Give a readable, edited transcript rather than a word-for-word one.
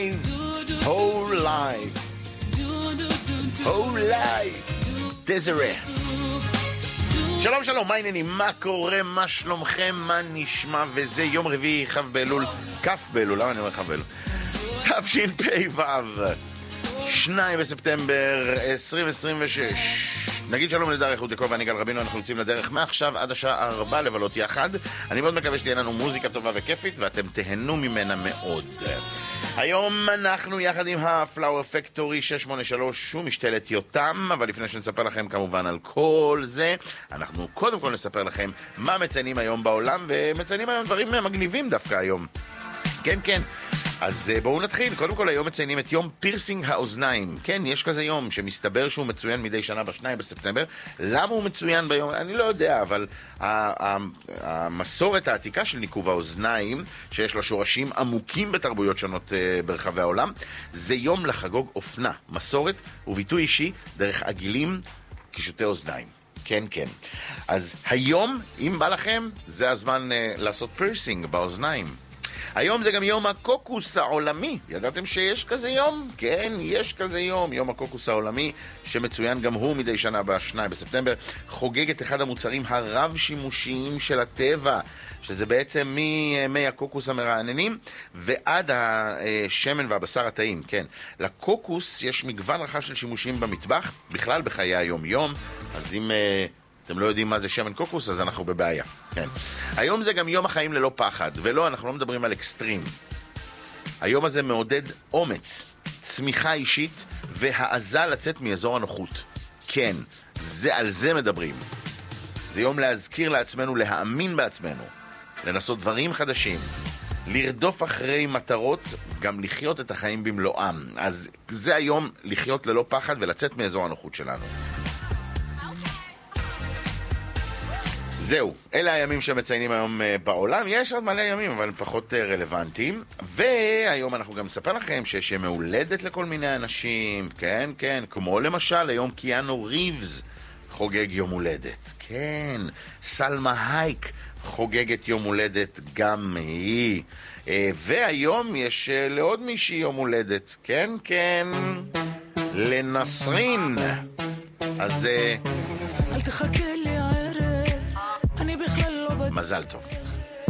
Whole life, whole life, דזרה. שלום שלום, מה העניינים? מה קורה? מה שלומכם? מה נשמע? וזה יום רביעי, כף באלול, למה אני אומר כף באלול? תשפ"ו, 2 בספטמבר 2026. נגיד שלום לדרך איכות יעקב ואני גל רבינו, אנחנו יוצאים לדרך מעכשיו עד השעה 4 לבלות יחד. אני מאוד מקווה שתהיה לנו מוזיקה טובה וכיפית ואתם תהנו ממנה מאוד. היום אנחנו יחד עם הפלאואר פקטורי 683 ומשתלת יותם, אבל לפני שנספר לכם כמובן על כל זה, אנחנו קודם כל נספר לכם מה מציינים היום בעולם, ומציינים היום דברים מגניבים דווקא היום. כן, כן. אז בואו נתחיל. קודם כל היום מציינים את יום פירסינג האוזניים. כן, יש כזה יום שמסתבר שהוא מצוין מדי שנה ב2 בספטמבר. למה הוא מצוין ביום? אני לא יודע, אבל המסורת העתיקה של ניקוב האוזניים, שיש לה שורשים עמוקים בתרבויות שונות ברחבי העולם, זה יום לחגוג אופנה, מסורת וביטוי אישי דרך עגילים קישוטי אוזניים. כן, כן. אז היום, אם בא לכם, זה הזמן לעשות פירסינג באוזניים. היום זה גם יום הקוקוס העולמי. ידעתם שיש כזה יום? כן, יש כזה יום. יום הקוקוס העולמי, שמצוין גם הוא מדי שנה ב2 בספטמבר, חוגג את אחד המוצרים הרב-שימושיים של הטבע, שזה בעצם ממי הקוקוס המרעננים ועד השמן והבשר הטעים, כן. לקוקוס יש מגוון רחב של שימושים במטבח, בכלל בחיי היום-יום, אז אם אתם לא יודעים מה זה שמן קוקוס, אז אנחנו בבעיה. כן. היום זה גם יום החיים ללא פחד, ולא, אנחנו לא מדברים על אקסטרים. היום הזה מעודד אומץ, צמיחה אישית, והעזה לצאת מאזור הנוחות. כן, על זה מדברים. זה יום להזכיר לעצמנו, להאמין בעצמנו, לנסות דברים חדשים, לרדוף אחרי מטרות, גם לחיות את החיים במלואם. אז זה היום לחיות ללא פחד ולצאת מאזור הנוחות שלנו. זהו, אלה הימים שמציינים היום בעולם. יש עוד מלא ימים, אבל פחות רלוונטיים. והיום אנחנו גם נספר לכם שיש יום הולדת לכל מיני אנשים. כן, כן, כמו למשל היום קיאנו ריבס חוגג יום הולדת. כן, סלמה הייק חוגגת יום הולדת גם היא. והיום יש לעוד מישהי יום הולדת. כן, כן, לנסרין. אז אל תחכה לי הערב, אני בכלל לא מזל טוב.